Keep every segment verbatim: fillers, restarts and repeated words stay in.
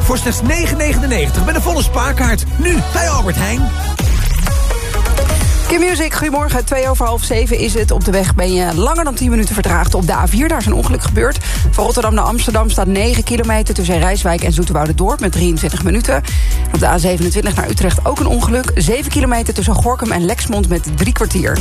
voor slechts negen negenennegentig met een volle spaarkaart. Nu bij Albert Heijn. Q-Music, goedemorgen. Twee over half zeven is het. Op de weg ben je langer dan tien minuten vertraagd op de A vier. Daar is een ongeluk gebeurd. Van Rotterdam naar Amsterdam staat negen kilometer... tussen Rijswijk en Zoeterwoude-Dorp met drieëntwintig minuten. Op de A zevenentwintig naar Utrecht ook een ongeluk. zeven kilometer tussen Gorinchem en Lexmond met drie kwartier.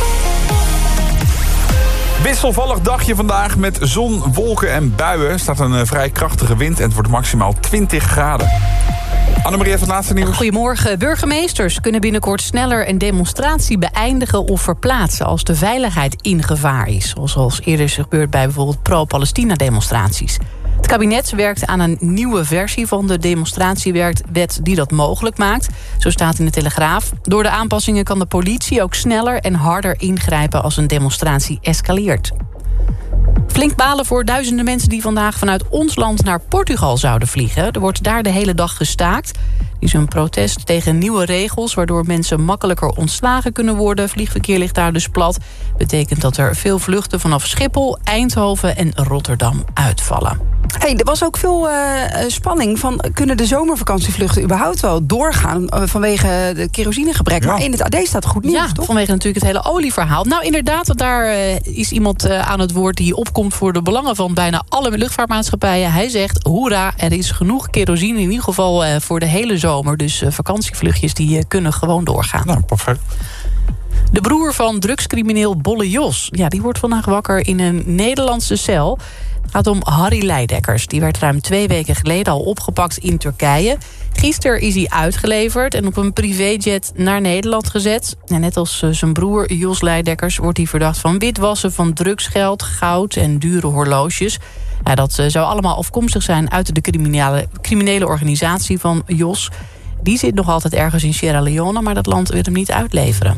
Wisselvallig dagje vandaag met zon, wolken en buien. Er staat een uh, vrij krachtige wind en het wordt maximaal twintig graden. Annemarie heeft het laatste nieuws. Goedemorgen. Burgemeesters kunnen binnenkort sneller een demonstratie beëindigen of verplaatsen als de veiligheid in gevaar is. Zoals eerder is gebeurd bij bijvoorbeeld pro-Palestina demonstraties. Het kabinet werkt aan een nieuwe versie van de demonstratiewet die dat mogelijk maakt. Zo staat in de Telegraaf. Door de aanpassingen kan de politie ook sneller en harder ingrijpen als een demonstratie escaleert. Flink balen voor duizenden mensen die vandaag vanuit ons land naar Portugal zouden vliegen. Er wordt daar de hele dag gestaakt. Er is een protest tegen nieuwe regels, waardoor mensen makkelijker ontslagen kunnen worden. Vliegverkeer ligt daar dus plat. Betekent dat er veel vluchten vanaf Schiphol, Eindhoven en Rotterdam uitvallen. Hey, er was ook veel uh, spanning van... kunnen de zomervakantievluchten überhaupt wel doorgaan... Uh, vanwege de kerosinegebrek? Ja. Maar in het A D staat goed nieuws, ja, toch? Vanwege natuurlijk het hele olieverhaal. Nou, inderdaad, daar uh, is iemand uh, aan het woord... die opkomt voor de belangen van bijna alle luchtvaartmaatschappijen. Hij zegt, hoera, er is genoeg kerosine... in ieder geval uh, voor de hele zomer. Dus uh, vakantievluchtjes die uh, kunnen gewoon doorgaan. Nou, perfect. De broer van drugscrimineel Bolle Jos... Ja, die wordt vandaag wakker in een Nederlandse cel... Het gaat om Harry Leidekkers. Die werd ruim twee weken geleden al opgepakt in Turkije. Gisteren is hij uitgeleverd en op een privéjet naar Nederland gezet. En net als uh, zijn broer Jos Leidekkers wordt hij verdacht van witwassen van drugsgeld, goud en dure horloges. Ja, dat uh, zou allemaal afkomstig zijn uit de criminele, criminele organisatie van Jos. Die zit nog altijd ergens in Sierra Leone, maar dat land wil hem niet uitleveren.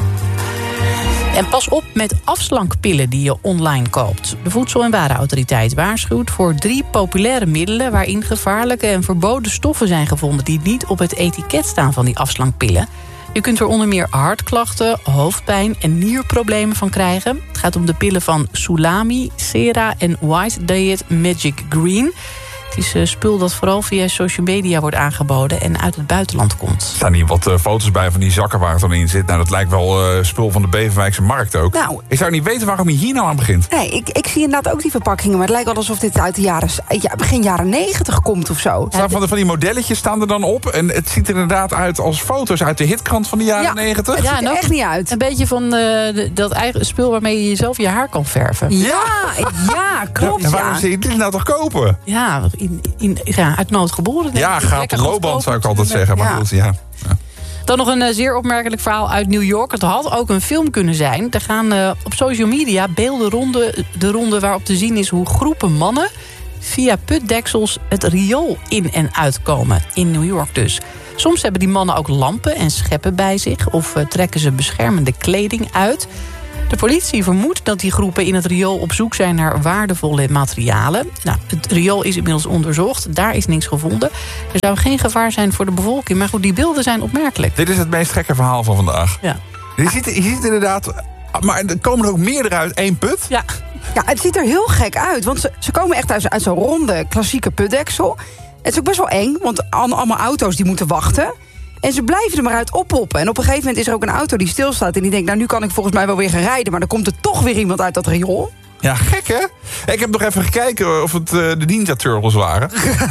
En pas op met afslankpillen die je online koopt. De Voedsel- en Warenautoriteit waarschuwt voor drie populaire middelen... waarin gevaarlijke en verboden stoffen zijn gevonden... die niet op het etiket staan van die afslankpillen. Je kunt er onder meer hartklachten, hoofdpijn en nierproblemen van krijgen. Het gaat om de pillen van Sulami, Sera en White Diet Magic Green... Het is uh, spul dat vooral via social media wordt aangeboden en uit het buitenland komt. Er staan hier wat uh, foto's bij van die zakken waar het dan in zit. Nou, dat lijkt wel uh, spul van de Beverwijkse markt ook. Nou, ik zou niet weten waarom je hier nou aan begint. Nee, ik, ik zie inderdaad ook die verpakkingen, maar het lijkt wel alsof dit uit de jaren, ja, begin jaren negentig komt of zo. Staan van, de, van die modelletjes staan er dan op en het ziet er inderdaad uit als foto's uit de hitkrant van de jaren negentig. Ja, het ziet er echt niet uit. Een beetje van uh, de, dat eigen spul waarmee je jezelf je haar kan verven. Ja, ja, klopt. Ja, en waarom ja. zie je dit nou toch kopen? Ja, in, in, ja uit nood geboren. Ja, gaat de loopband zou ik altijd zeggen. Maar ja. goed, ja. Ja. Dan nog een uh, zeer opmerkelijk verhaal uit New York. Het had ook een film kunnen zijn. Er gaan uh, op social media beelden ronde, de ronde waarop te zien is hoe groepen mannen via putdeksels het riool in en uitkomen. In New York dus. Soms hebben die mannen ook lampen en scheppen bij zich of uh, trekken ze beschermende kleding uit. De politie vermoedt dat die groepen in het riool op zoek zijn naar waardevolle materialen. Nou, het riool is inmiddels onderzocht. Daar is niks gevonden. Er zou geen gevaar zijn voor de bevolking. Maar goed, die beelden zijn opmerkelijk. Dit is het meest gekke verhaal van vandaag. Ja. Je ziet, je ziet inderdaad... Maar er komen er ook meerdere uit één put? Ja. Ja, het ziet er heel gek uit. Want ze, ze komen echt uit, uit zo'n ronde, klassieke putdeksel. Het is ook best wel eng, want allemaal auto's die moeten wachten. En ze blijven er maar uit oppoppen. En op een gegeven moment is er ook een auto die stilstaat... en die denkt, nou nu kan ik volgens mij wel weer gaan rijden... maar dan komt er toch weer iemand uit dat riool. Ja, gek hè? Ik heb nog even gekeken of het uh, de Ninja Turtles waren.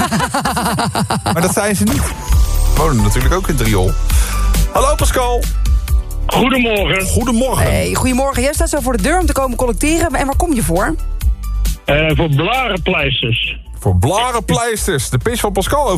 Maar dat zijn ze niet. Wonen natuurlijk ook in het riool. Hallo Pascal. Goedemorgen. Goedemorgen. Hey, goedemorgen. Jij staat zo voor de deur om te komen collecteren. En waar kom je voor? Uh, voor blarenpleisters. Voor blarenpleisters. De pis van Pascal